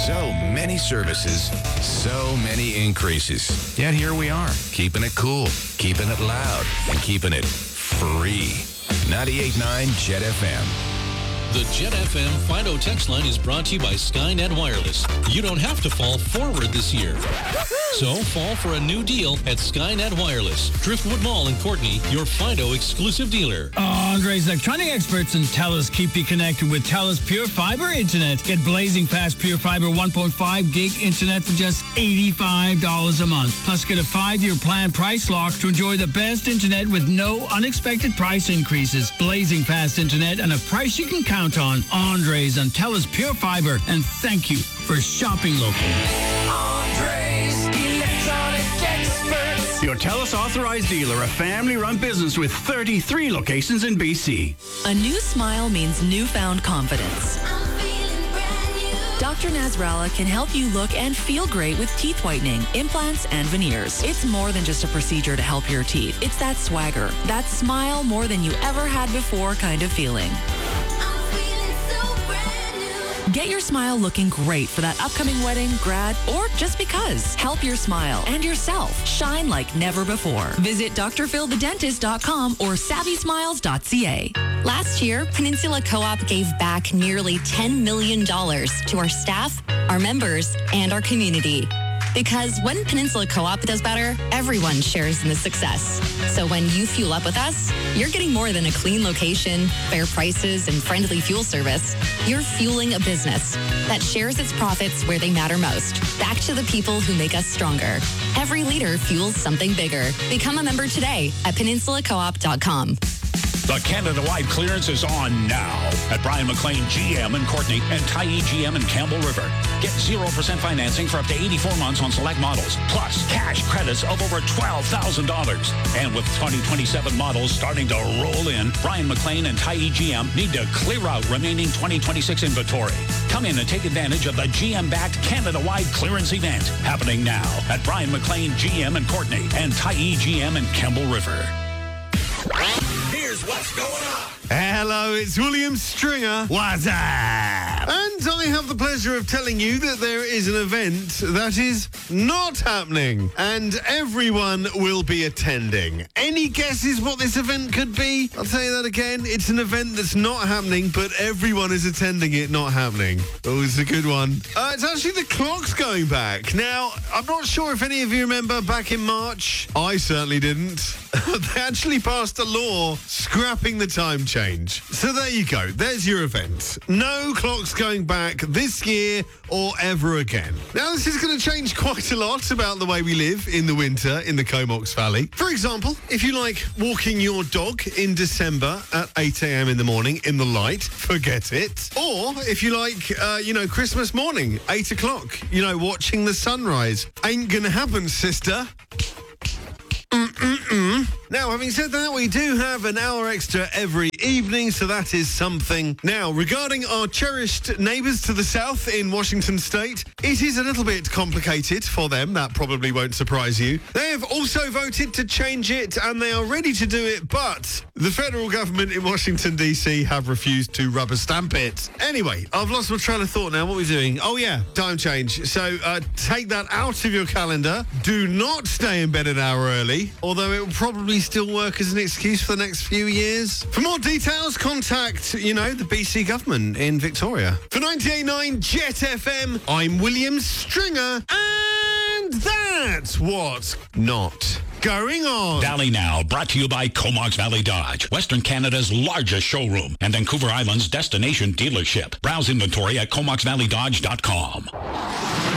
So many services, so many increases. Yet here we are, keeping it cool, keeping it loud, and keeping it free. 98.9 Jet FM. The Jet FM Fido text line is brought to you by Skynet Wireless. You don't have to fall forward this year. So fall for a new deal at Skynet Wireless. Driftwood Mall in Courtney, your Fido exclusive dealer. Andre's electronic experts and TELUS keep you connected with TELUS Pure Fiber Internet. Get blazing fast Pure Fiber 1.5 gig internet for just $85 a month. Plus get a 5-year plan price lock to enjoy the best internet with no unexpected price increases. Blazing fast internet and a price you can count on. Andre's and TELUS Pure Fiber. And thank you for shopping local. Andre's Electronic Experts. Your TELUS authorized dealer, a family-run business with 33 locations in BC. A new smile means newfound confidence. Dr. Nasrallah can help you look and feel great with teeth whitening, implants, and veneers. It's more than just a procedure to help your teeth. It's that swagger, that smile more than you ever had before kind of feeling. Get your smile looking great for that upcoming wedding, grad, or just because. Help your smile and yourself shine like never before. Visit drphilthedentist.com or savvysmiles.ca. Last year, Peninsula Co-op gave back nearly $10 million to our staff, our members, and our community. Because when Peninsula Co-op does better, everyone shares in the success. So when you fuel up with us, you're getting more than a clean location, fair prices, and friendly fuel service. You're fueling a business that shares its profits where they matter most, back to the people who make us stronger. Every liter fuels something bigger. Become a member today at peninsulacoop.com. The Canada-wide clearance is on now at Brian McLean GM in Courtney and Tyee GM in Campbell River. Get 0% financing for up to 84 months on select models, plus cash credits of over $12,000. And with 2027 models starting to roll in, Brian McLean and Tyee GM need to clear out remaining 2026 inventory. Come in and take advantage of the GM-backed Canada-wide clearance event happening now at Brian McLean GM in Courtney and Tyee GM in Campbell River. Here's what's going on. Hello, it's William Stringer. What's up? And I have the pleasure of telling you that there is an event that is not happening, and everyone will be attending. Any guesses what this event could be? I'll tell you that again. It's an event that's not happening, but everyone is attending it not happening. Oh, it's a good one. It's actually the clock's going back. Now, I'm not sure if any of you remember back in March. I certainly didn't. They actually passed a law scrapping the time change. So there you go. There's your event. No clocks going back this year or ever again. Now, this is going to change quite a lot about the way we live in the winter in the Comox Valley. For example, if you like walking your dog in December at 8 a.m. in the morning in the light, forget it. Or if you like, Christmas morning, 8 o'clock, watching the sunrise. Ain't going to happen, sister. Now, having said that, we do have an hour extra every evening, so that is something. Now, regarding our cherished neighbours to the south in Washington State, it is a little bit complicated for them. That probably won't surprise you. They have also voted to change it, and they are ready to do it, but the federal government in Washington, D.C. have refused to rubber stamp it. Anyway, I've lost my train of thought now. What are we doing? Oh, yeah, time change. So take that out of your calendar. Do not stay in bed an hour early, although it will probably still work as an excuse for the next few years. For more details, contact, the BC government in Victoria. For 98.9 Jet FM, I'm William Stringer, and that's what's not going on. Valley Now, brought to you by Comox Valley Dodge, Western Canada's largest showroom and Vancouver Island's destination dealership. Browse inventory at comoxvalleydodge.com.